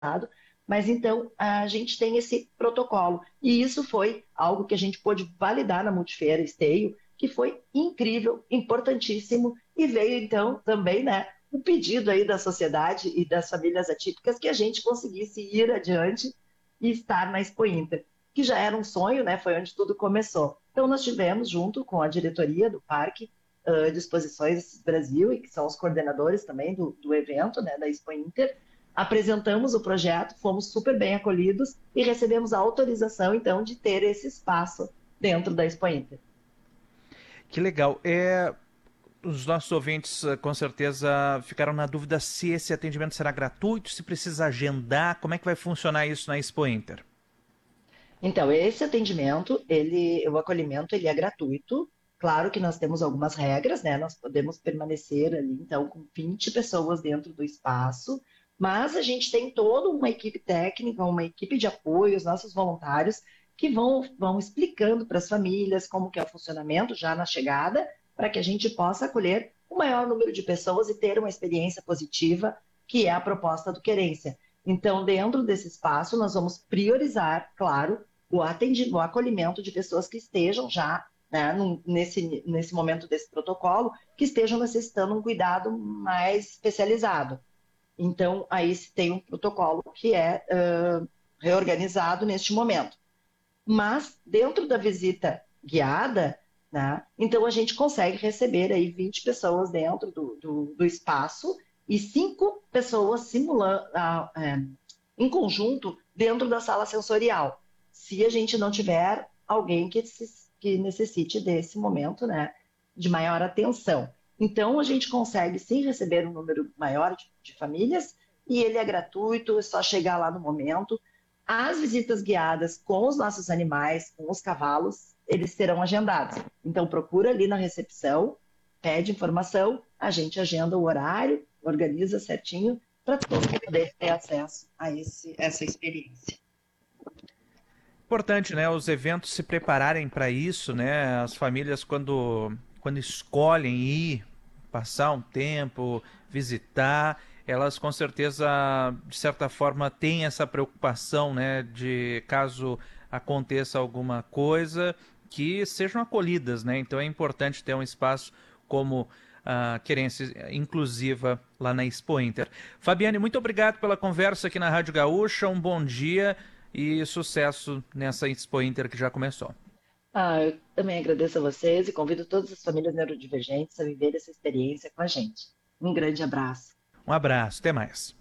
mas então a gente tem esse protocolo. E isso foi algo que a gente pôde validar na Multifeira Esteio, que foi incrível, importantíssimo, e veio então também, né, o pedido aí da sociedade e das famílias atípicas que a gente conseguisse ir adiante e estar na Expo Inter, que já era um sonho, né, foi onde tudo começou. Então nós tivemos, junto com a diretoria do parque, de Exposições Brasil, e que são os coordenadores também do evento, né, da Expo Inter, apresentamos o projeto, fomos super bem acolhidos e recebemos a autorização, então, de ter esse espaço dentro da Expo Inter. Que legal. Os nossos ouvintes com certeza ficaram na dúvida se esse atendimento será gratuito, se precisa agendar, como é que vai funcionar isso na Expo Inter? Então, esse atendimento, o acolhimento, ele é gratuito. Claro que nós temos algumas regras, né? Nós podemos permanecer ali, então, com 20 pessoas dentro do espaço, mas a gente tem toda uma equipe técnica, uma equipe de apoio, os nossos voluntários, que vão explicando para as famílias como que é o funcionamento já na chegada, para que a gente possa acolher o maior número de pessoas e ter uma experiência positiva, que é a proposta do Querência. Então, dentro desse espaço, nós vamos priorizar, claro, o acolhimento de pessoas que estejam já, né, nesse momento desse protocolo, que estejam necessitando um cuidado mais especializado. Então, aí se tem um protocolo que é reorganizado neste momento. Mas, dentro da visita guiada, né, então a gente consegue receber aí 20 pessoas dentro do espaço e 5 pessoas simulando, em conjunto dentro da sala sensorial, se a gente não tiver alguém que necessite desse momento, né, de maior atenção. Então, a gente consegue sim receber um número maior de famílias e ele é gratuito, é só chegar lá no momento. As visitas guiadas com os nossos animais, com os cavalos, eles serão agendados. Então, procura ali na recepção, pede informação, a gente agenda o horário, organiza certinho para todo mundo poder ter acesso a essa experiência. Importante, né, os eventos se prepararem para isso, né? As famílias quando escolhem ir passar um tempo, visitar, elas com certeza de certa forma têm essa preocupação, né, de caso aconteça alguma coisa que sejam acolhidas, né? Então é importante ter um espaço como a Querência Inclusiva lá na Expo Inter. Fabiane, muito obrigado pela conversa aqui na Rádio Gaúcha. Um bom dia e sucesso nessa Expo Inter que já começou. Eu também agradeço a vocês e convido todas as famílias neurodivergentes a viver essa experiência com a gente. Um grande abraço. Um abraço, até mais.